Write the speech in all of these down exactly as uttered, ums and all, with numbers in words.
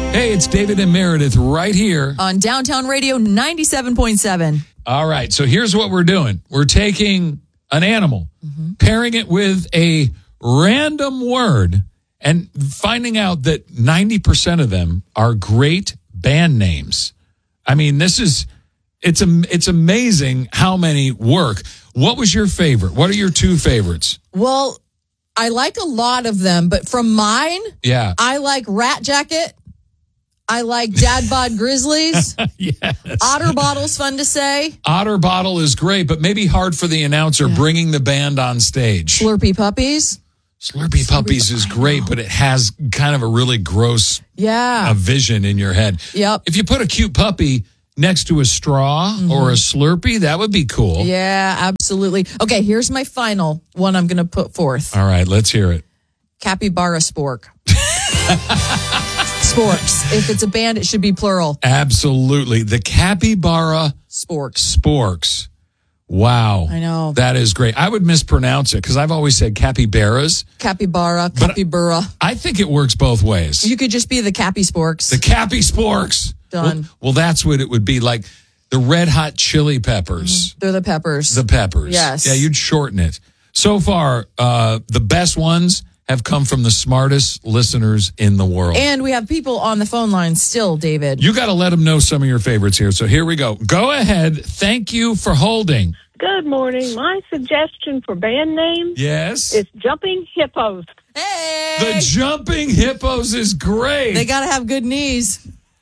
Hey, it's David and Meredith right here on Downtown Radio ninety-seven point seven. All right, so here's what we're doing. We're taking an animal, mm-hmm. pairing it with a random word, and finding out that ninety percent of them are great band names. I mean, this is, it's, it's amazing how many work. What was your favorite? What are your two favorites? Well, I like a lot of them, but from mine, yeah, I like Rat Jacket. I like Dad Bod Grizzlies. Yes. Otter Bottle's fun to say. Otter Bottle is great, but maybe hard for the announcer yeah. bringing the band on stage. Slurpee Puppies. Slurpee, Slurpee Puppies is great, but it has kind of a really gross yeah. a vision in your head. Yep. If you put a cute puppy next to a straw mm-hmm. or a Slurpee, that would be cool. Yeah, absolutely. Okay, here's my final one I'm going to put forth. All right, let's hear it. Capybara Spork. Sporks. If it's a band, it should be plural. Absolutely. The Capybara Sporks. Sporks. Wow. I know. That is great. I would mispronounce it because I've always said capybaras. Capybara, capybara. I think it works both ways. You could just be the Cappy Sporks. The Cappy Sporks. Done. Well, well, that's what it would be like. The Red Hot Chili Peppers. Mm-hmm. They're the peppers. The peppers. Yes. Yeah, you'd shorten it. So far, uh, the best ones have come from the smartest listeners in the world. And we have people on the phone line still, David. You got to let them know some of your favorites here. So here we go. Go ahead. Thank you for holding. Good morning. My suggestion for band names yes. is Jumping Hippos. Hey! The Jumping Hippos is great. They got to have good knees.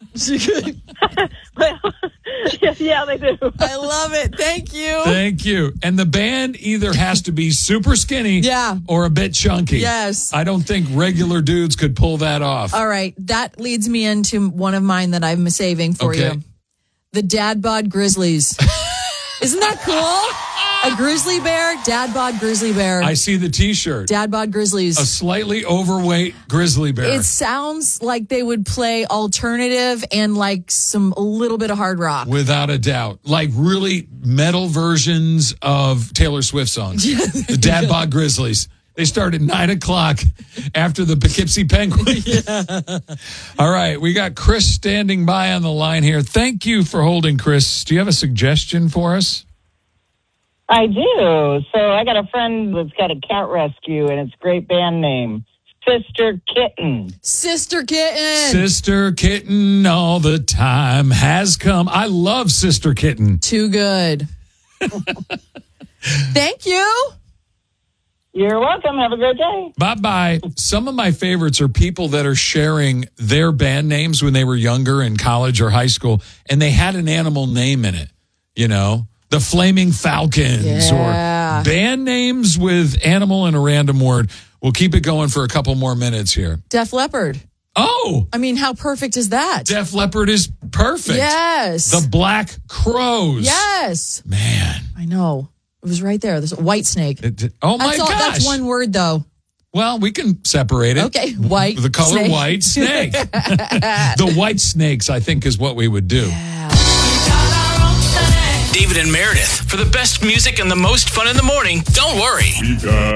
Well, yeah, they do. I love it. Thank you. Thank you. And the band either has to be super skinny yeah. or a bit chunky. Yes. I don't think regular dudes could pull that off. All right. That leads me into one of mine that I'm saving for okay. you. The Dad Bod Grizzlies. Isn't that cool? A grizzly bear, Dad Bod Grizzly Bear. I see the T-shirt. Dad Bod Grizzlies. A slightly overweight grizzly bear. It sounds like they would play alternative and like some a little bit of hard rock. Without a doubt. Like really metal versions of Taylor Swift songs. The Dad Bod Grizzlies. They start at nine o'clock after the Poughkeepsie Penguins. Yeah. All right. We got Chris standing by on the line here. Thank you for holding, Chris. Do you have a suggestion for us? I do. So I got a friend that's got a cat rescue, and it's a great band name. Sister Kitten. Sister Kitten. Sister Kitten all the time has come. I love Sister Kitten. Too good. Thank you. You're welcome. Have a great day. Bye-bye. Some of my favorites are people that are sharing their band names when they were younger in college or high school, and they had an animal name in it, you know? The Flaming Falcons yeah. or band names with animal and a random word. We'll keep it going for a couple more minutes here. Def Leppard. Oh. I mean, how perfect is that? Def Leppard is perfect. Yes. The Black Crows. Yes. Man. I know. It was right there. There's a White Snake. It, it, oh, my that's all, gosh. That's one word, though. Well, we can separate it. Okay, white The color snake. white snake. The white snakes, I think, is what we would do. Yeah. David and Meredith. For the best music and the most fun in the morning, don't worry.